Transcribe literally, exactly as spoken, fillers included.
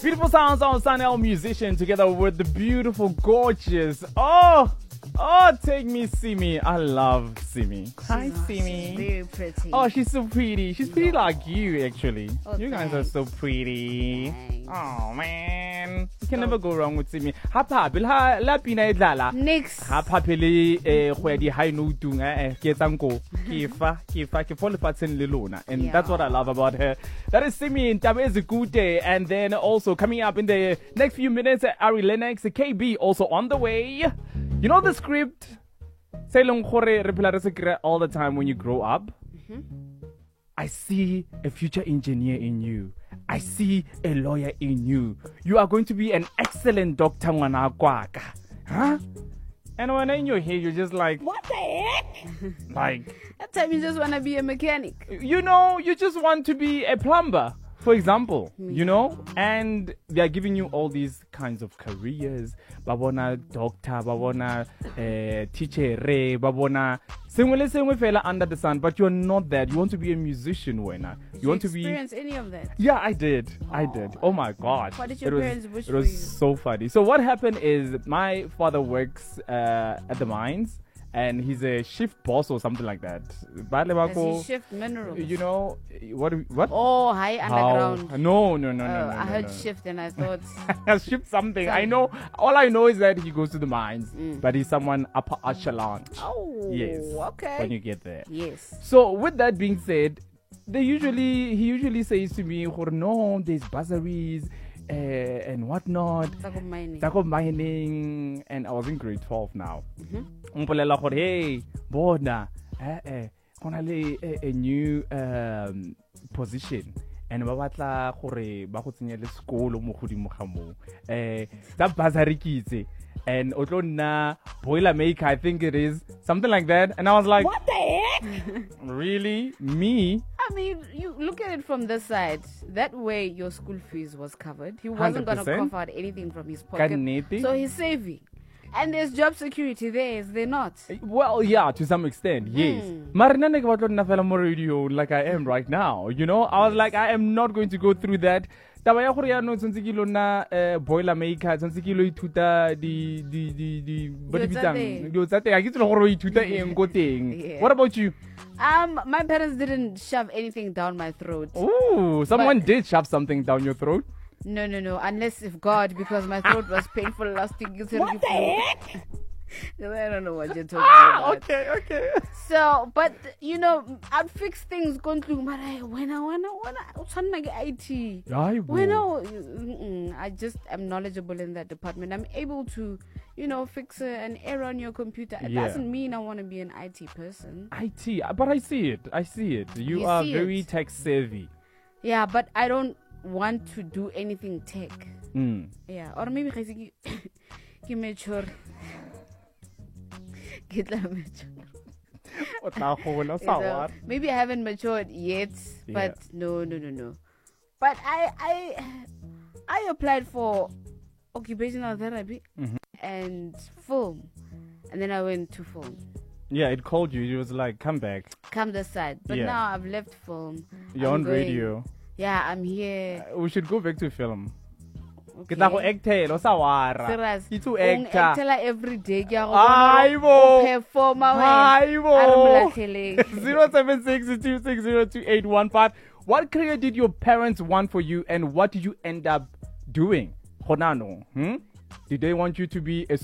Beautiful sounds on Sanel Musician together with the beautiful, gorgeous. Oh, oh, take me, Simi. I love Simi. Hi, Simi. She's very pretty. Oh, she's so pretty. She's pretty like you, actually. Oh, you guys are thanks. so pretty. Thanks. Oh, man. You can never go wrong with Simi. Ha papi, la la pina idlala. Next. Ha papi le eh kgwedi ha ino tung eh ke tsanko ke fa ke fa ke folle fatseng le lona, and Yeah. that's what I love about her. That is Simi in Tabeze Gute, and then also coming up in the next few minutes, Ari Lennox, K B also on the way. You know the script. Say long gore re phela re se kry all the time when you grow up. I see a future engineer in you. I see a lawyer in you. You are going to be an excellent doctor, ngwana kwaka. Huh? And when in your head, you're just like, What the heck? like, That time you just want to be a mechanic. you know, you just want to be a plumber, for example, you know, and they are giving you all these kinds of careers. Babona doctor, babona uh, teacher, re, babona sengwe le sengwe fela under the sun, but you're not that. You want to be a musician, wena. You Did you want to be. experience any of that? Yeah, I did. I did. Oh my God. What did your it was, parents wish It was for you? so funny. So what happened is my father works uh, at the mines, and he's a shift boss or something like that. Bale Does he bako, shift minerals? you know what? What? Oh, high How? underground. No, no, no, Oh, no, no. I no, heard no. shift and I thought, Shift something. I Some- know. All I know is that he goes to the mines, but he's someone upper echelon. oh, Yes. okay. When you get there. Yes. So with that being said, they usually he usually says to me, "Oh, no, there's bursaries uh, and whatnot, Taco mining. taco mining," and I was in grade twelve now. Mpolela gore, hey, bona, eh, eh, go na le a, a new um, position. And ba batla gore ba go tsenyele sekolo mo godimo ga mo. Eh, that bursary ke itse. And o tlo nna boiler maker, I think it is, something like that. And I was like, What the heck? really? Me? I mean, you look at it from this side. That way, your school fees was covered. He wasn't going to one hundred percent. cough out anything from his pocket. Kannete? So he's saving. And there's job security there, is there not? Well, yeah, to some extent, yes. Marina ne ke batla nna fela mo radio like I am right now, you know? I was like, I am not going to go through that. Taba ya gore ya no tshwantse ke lo nna eh, boiler maker, tshwantse ke lo ithuta di di di di bo di Dilo tsa bitsang teng. dilo tsa teng. Ha ke tsela gore o ithuta eng ko teng. Yeah. What about you? Um, my parents didn't shove anything down my throat. Ooh, someone But- did shove something down your throat. No, no, no. Unless if God, because my throat was painful last week. What the heck? I don't know what you're talking Ah, about. okay, okay. So, but you know, I'd fix things going through. But I, when I, when I, when I, when I get I T, Ay, when bo. I, mm-mm, I just am knowledgeable in that department. I'm able to, you know, fix a, an error on your computer. It Yeah. doesn't mean I want to be an I T person. I T, but I see it. I see it. You, You are see very it. tech savvy. Yeah, but I don't want to do anything tech. Mm. Yeah, or maybe I think you mature. Get la mature. O tla gola So, sa war. maybe I haven't matured yet, but no, no, no, no. But I, I, I applied for occupational therapy and film, and then I went to film. Yeah, it called you. It was like, come back. Come this side, but Yeah. now I've left film. You're I'm on going- radio. Yeah, I'm here. Uh, we should go back to film. Okay. Ke tla go actela sa wara. Serious. Ke to Ong actor. actela every day. Ke a go Ai bona bo. o performa wena. Hi, bo. A re molatlheleng. zero seven six two six zero two eight one five. What career did your parents want for you, and what did you end up doing? Honano, hmm? Did they want you to be a